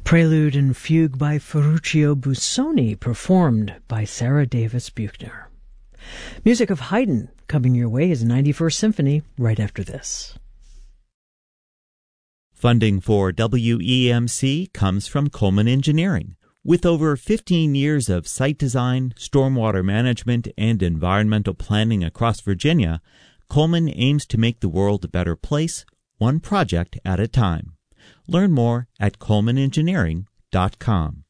Prelude and Fugue by Ferruccio Busoni, performed by Sarah Davis Buchner. Music of Haydn coming your way is 91st Symphony right after this. Funding for WEMC comes from Coleman Engineering. With over 15 years of site design, stormwater management, and environmental planning across Virginia, Coleman aims to make the world a better place, one project at a time. Learn more at colemanengineering.com.